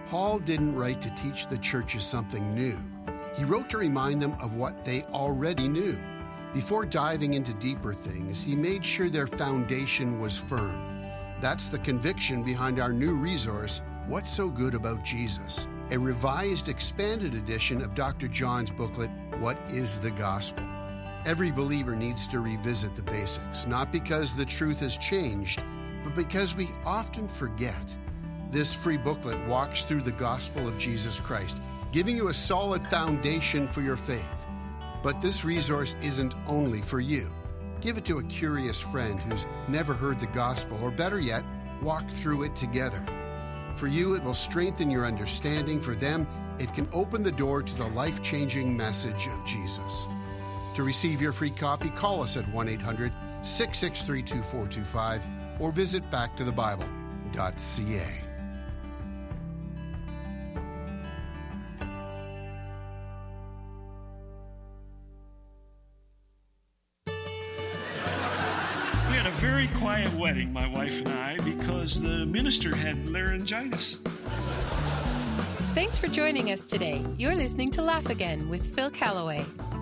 Paul didn't write to teach the churches something new. He wrote to remind them of what they already knew. Before diving into deeper things, he made sure their foundation was firm. That's the conviction behind our new resource, What's So Good About Jesus? A revised, expanded edition of Dr. John's booklet, What is the Gospel? Every believer needs to revisit the basics, not because the truth has changed, but because we often forget. This free booklet walks through the gospel of Jesus Christ, giving you a solid foundation for your faith. But this resource isn't only for you. Give it to a curious friend who's never heard the gospel, or better yet, walk through it together. For you, it will strengthen your understanding. For them, it can open the door to the life-changing message of Jesus. To receive your free copy, call us at 1-800-663-2425 or visit backtothebible.ca. Very quiet wedding, my wife and I, because the minister had laryngitis. Thanks for joining us today. You're listening to Laugh Again with Phil Callaway.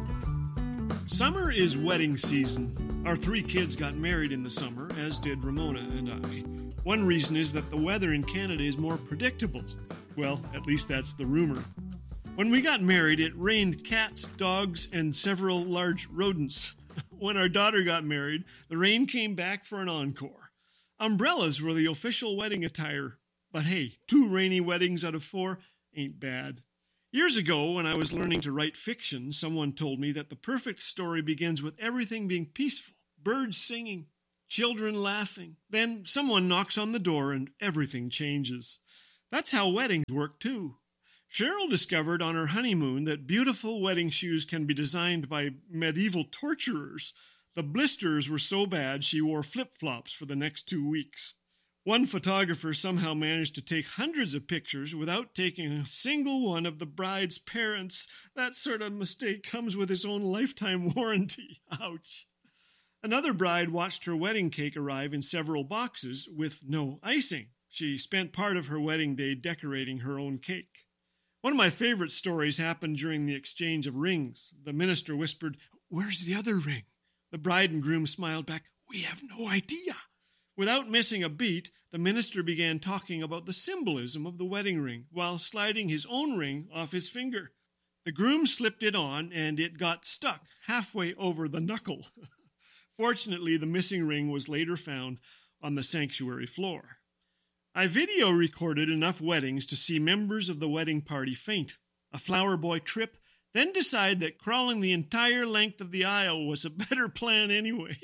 Summer is wedding season. Our 3 kids got married in the summer, as did Ramona and I. One reason is that the weather in Canada is more predictable. Well, at least that's the rumor. When we got married, it rained cats, dogs, and several large rodents. When our daughter got married, the rain came back for an encore. Umbrellas were the official wedding attire. But hey, 2 rainy weddings out of 4 ain't bad. Years ago, when I was learning to write fiction, someone told me that the perfect story begins with everything being peaceful, birds singing, children laughing. Then someone knocks on the door and everything changes. That's how weddings work too. Cheryl discovered on her honeymoon that beautiful wedding shoes can be designed by medieval torturers. The blisters were so bad she wore flip-flops for the next 2 weeks. One photographer somehow managed to take hundreds of pictures without taking a single one of the bride's parents. That sort of mistake comes with its own lifetime warranty. Ouch. Another bride watched her wedding cake arrive in several boxes with no icing. She spent part of her wedding day decorating her own cake. One of my favorite stories happened during the exchange of rings. The minister whispered, "Where's the other ring?" The bride and groom smiled back, "We have no idea." Without missing a beat, the minister began talking about the symbolism of the wedding ring while sliding his own ring off his finger. The groom slipped it on, and it got stuck halfway over the knuckle. Fortunately, the missing ring was later found on the sanctuary floor. I video recorded enough weddings to see members of the wedding party faint, a flower boy trip, then decide that crawling the entire length of the aisle was a better plan anyway.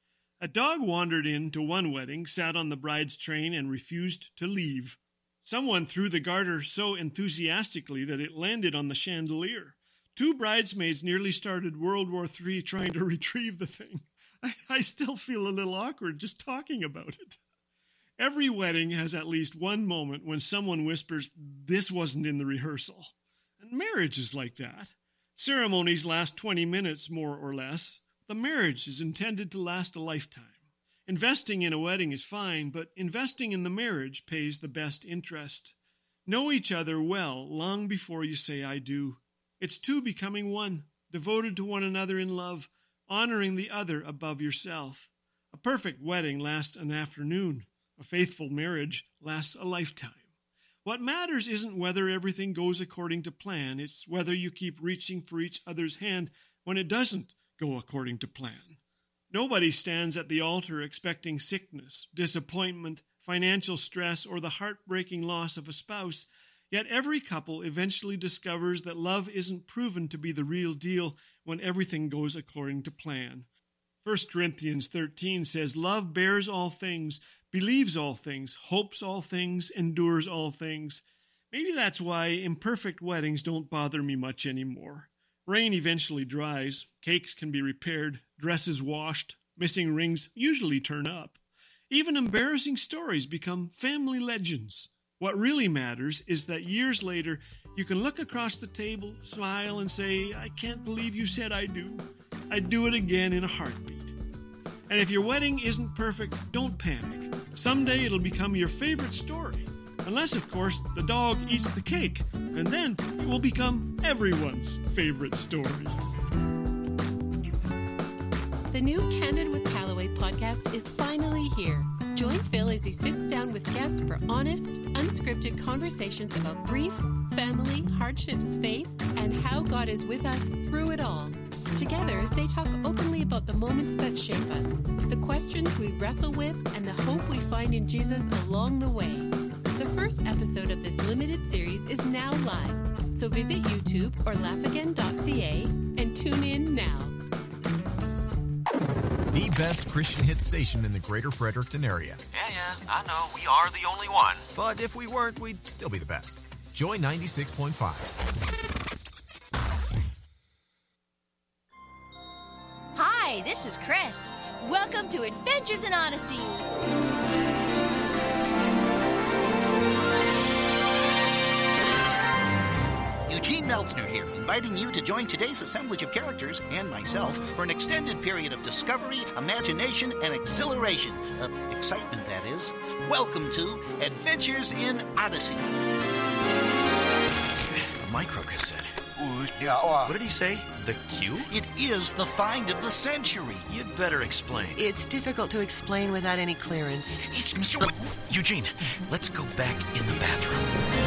A dog wandered into one wedding, sat on the bride's train, and refused to leave. Someone threw the garter so enthusiastically that it landed on the chandelier. 2 bridesmaids nearly started World War III trying to retrieve the thing. I still feel a little awkward just talking about it. Every wedding has at least one moment when someone whispers, "This wasn't in the rehearsal." And marriage is like that. Ceremonies last 20 minutes, more or less. The marriage is intended to last a lifetime. Investing in a wedding is fine, but investing in the marriage pays the best interest. Know each other well long before you say "I do." It's 2 becoming one, devoted to one another in love, honoring the other above yourself. A perfect wedding lasts an afternoon. A faithful marriage lasts a lifetime. What matters isn't whether everything goes according to plan. It's whether you keep reaching for each other's hand when it doesn't go according to plan. Nobody stands at the altar expecting sickness, disappointment, financial stress, or the heartbreaking loss of a spouse. Yet every couple eventually discovers that love isn't proven to be the real deal when everything goes according to plan. 1 Corinthians 13 says, "Love bears all things, believes all things, hopes all things, endures all things." Maybe that's why imperfect weddings don't bother me much anymore. Rain eventually dries, cakes can be repaired, dresses washed, missing rings usually turn up. Even embarrassing stories become family legends. What really matters is that years later, you can look across the table, smile, and say, "I can't believe you said I do. I'd do it again in a heartbeat." And if your wedding isn't perfect, don't panic. Someday it'll become your favorite story. Unless, of course, the dog eats the cake, and then it will become everyone's favorite story. The new Candid with Callaway podcast is finally here. Join Phil as he sits down with guests for honest, unscripted conversations about grief, family, hardships, faith, and how God is with us through it all. Together, they talk openly about the moments that shape us, the questions we wrestle with, and the hope we find in Jesus along the way. The first episode of this limited series is now live, so visit YouTube or laughagain.ca and tune in now. The best Christian hit station in the greater Fredericton area. Yeah, I know. We are the only one. But if we weren't, we'd still be the best. Joy 96.5. Hi, this is Chris. Welcome to Adventures in Odyssey. Eugene Meltzner here, inviting you to join today's assemblage of characters and myself for an extended period of discovery, imagination, and exhilaration. Excitement, that is. Welcome to Adventures in Odyssey. A microcassette. Yeah, What did he say? The Q? it is the find of the century. You'd better explain. It's difficult to explain without any clearance. It's Mr. Eugene, let's go back in the bathroom.